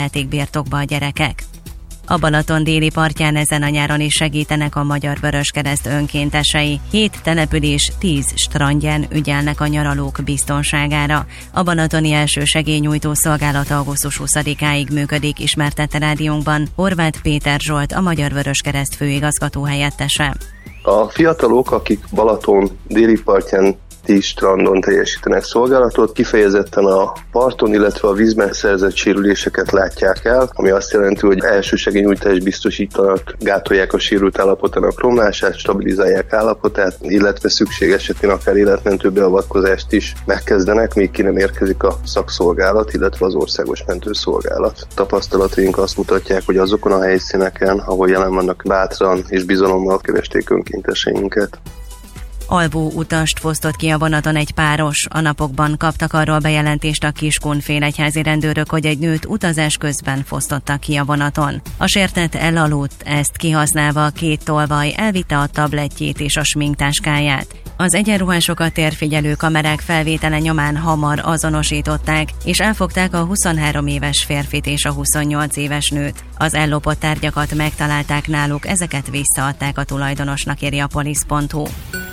vehetik birtokba a gyerekek. A Balaton déli partján ezen a nyáron is segítenek a Magyar Vöröskereszt önkéntesei. 7 település 10 strandján ügyelnek a nyaralók biztonságára. A balatoni elsősegélynyújtó szolgálat augusztus 20-áig működik, ismertette rádiónkban Horváth Péter Zsolt, a Magyar Vöröskereszt főigazgató helyettese. A fiatalok, akik Balaton déli partján 10 strandon teljesítenek szolgálatot, kifejezetten a parton, illetve a vízben szerzett sérüléseket látják el, ami azt jelenti, hogy elsősegélynyújtást biztosítanak, gátolják a sérült állapotának romlását, stabilizálják állapotát, illetve szükség esetén akár életmentő beavatkozást is megkezdenek, míg ki nem érkezik a szakszolgálat, illetve az országos mentőszolgálat. Tapasztalataink azt mutatják, hogy azokon a helyszíneken, ahol jelen vannak, bátran és bizalommal keresték önkénteseinket. Alvó utast fosztott ki a vonaton egy páros. A napokban kaptak arról bejelentést a Kiskunfélegyházi rendőrök, hogy egy nőt utazás közben fosztottak ki a vonaton. A sértett elaludt, ezt kihasználva a 2 tolvaj elvitte a tablettjét és a sminktáskáját. Az egyenruhásokat térfigyelő kamerák felvétele nyomán hamar azonosították, és elfogták a 23 éves férfit és a 28 éves nőt. Az ellopott tárgyakat megtalálták náluk, ezeket visszaadták a tulajdonosnak, írja a polisz.hu.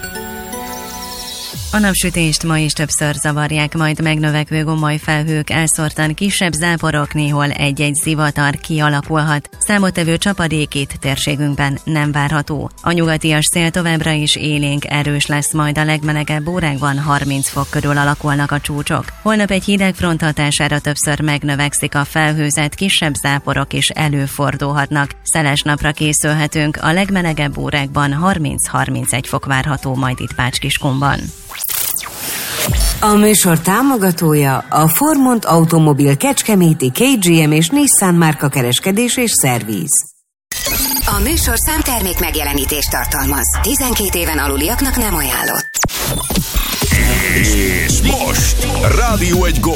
A napsütést ma is többször zavarják, majd megnövekvő gomoly felhők, elszórtan kisebb záporok, néhol egy-egy zivatar kialakulhat. Számottevő csapadék itt térségünkben nem várható. A nyugatias szél továbbra is élénk, erős lesz, majd a legmelegebb órákban 30 fok körül alakulnak a csúcsok. Holnap egy hideg front hatására többször megnövekszik a felhőzet, kisebb záporok is előfordulhatnak. Szeles napra készülhetünk, a legmelegebb órákban 30-31 fok várható, majd itt Pács-Kiskunban. A műsor támogatója a Formont Automobil Kecskeméti, KGM és Nissan márka kereskedés és szerviz. A műsor számtermék megjelenítést tartalmaz. 12 éven aluliaknak nem ajánlott. És most Rádió 1 Gól!